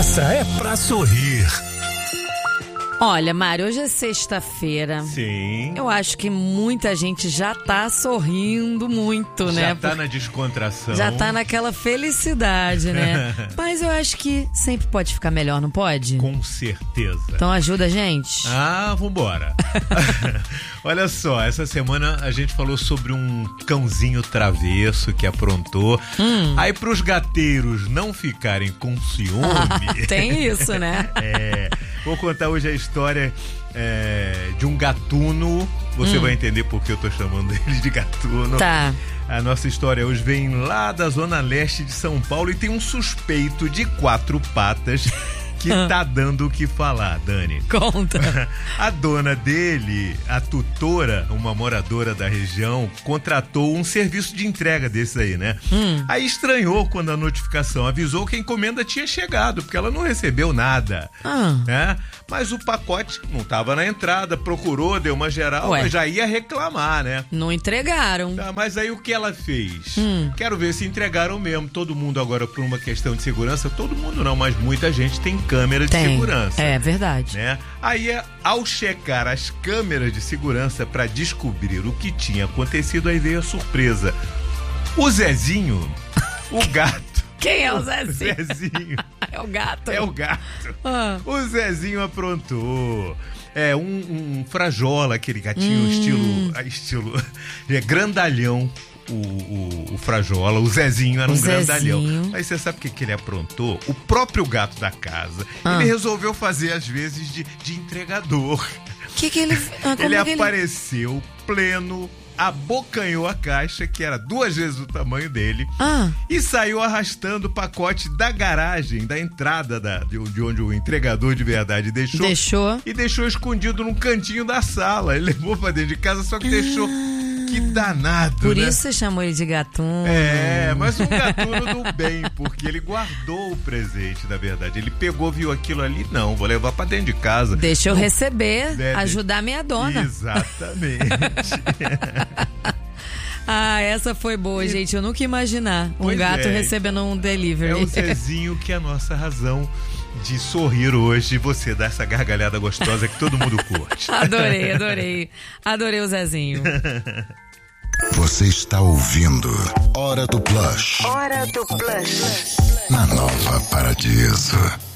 Essa é pra sorrir. Olha, Mário, hoje é sexta-feira. Sim. Eu acho que muita gente já tá sorrindo muito, né? Já tá na descontração. Já tá naquela felicidade, né? Mas eu acho que sempre pode ficar melhor, não pode? Com certeza. Então ajuda a gente. Vambora. Olha só, essa semana a gente falou sobre um cãozinho travesso que aprontou. Aí pros gateiros não ficarem com ciúme... Tem isso, né? Vou contar hoje a história de um gatuno. Você vai entender por que eu tô chamando ele de gatuno. Tá. A nossa história hoje vem lá da zona leste de São Paulo e tem um suspeito de 4 patas que tá dando o que falar, Dani. Conta. A dona dele, a tutora, uma moradora da região, contratou um serviço de entrega desse aí, né? Aí estranhou quando a notificação avisou que a encomenda tinha chegado, porque ela não recebeu nada. Né? Mas o pacote não tava na entrada, procurou, deu uma geral, mas já ia reclamar, né? Não entregaram. Tá, mas aí o que ela fez? Quero ver se entregaram mesmo. Todo mundo agora, por uma questão de segurança, todo mundo não, mas muita gente tem câmera de segurança. É verdade. Né? Aí, ao checar as câmeras de segurança para descobrir o que tinha acontecido, aí veio a surpresa. O Zezinho, o gato. Quem é o Zezinho? O Zezinho. É o gato. É o gato. O Zezinho aprontou. É um frajola, aquele gatinho estilo grandalhão. O frajola, o Zezinho era um grandalhão. Aí você sabe o que ele aprontou? O próprio gato da casa, ele resolveu fazer às vezes de entregador. Que ele ele apareceu pleno, abocanhou a caixa, que era 2 vezes o tamanho dele, e saiu arrastando o pacote da garagem, da entrada de onde o entregador de verdade deixou. E deixou escondido num cantinho da sala. Ele levou pra dentro de casa, só que deixou. Que danado, Por né? isso você chamou ele de gatuno. Mas um gatuno do bem, porque ele guardou o presente, na verdade. Ele pegou, viu aquilo ali, não, vou levar pra dentro de casa. Deixa eu receber, ajudar minha dona. Exatamente. Essa foi boa, gente. Eu nunca ia imaginar um gato recebendo um delivery. É o Zezinho que é a nossa razão de sorrir hoje, você dá essa gargalhada gostosa que todo mundo curte. Adorei o Zezinho. Você está ouvindo Hora do Plush. Hora do Plush. Na Nova Paradiso.